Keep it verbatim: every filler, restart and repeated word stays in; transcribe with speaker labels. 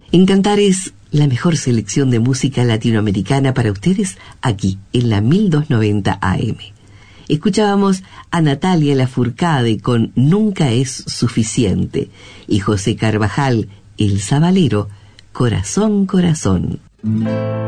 Speaker 1: En Cantares, la mejor selección de música latinoamericana para ustedes, aquí, en la mil doscientos noventa A M. Escuchábamos a Natalia Lafourcade con Nunca es suficiente y José Carvajal, El Sabalero, Corazón, Corazón.